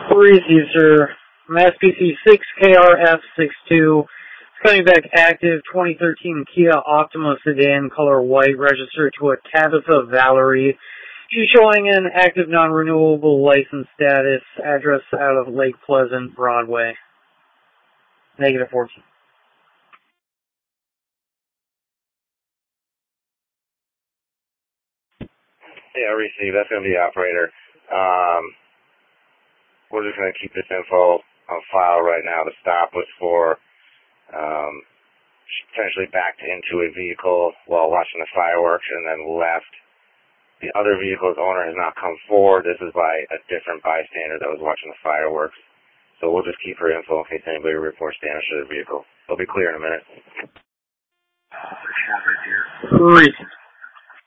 Receive, sir. Mass PC 6KRF62. Coming back active 2013 Kia Optima sedan, color white, registered to a Tabitha Valerie. She's showing an active non-renewable license status, address out of Lake Pleasant, Broadway. Negative 14. Yeah, receive. That's going to be the operator. We're just going to keep this info on file right now. The stop was for potentially backed into a vehicle while watching the fireworks and then left. The other vehicle's owner has not come forward. This is by a different bystander that was watching the fireworks. So we'll just keep her info in case anybody reports damage to the vehicle. It'll be clear in a minute. Receive.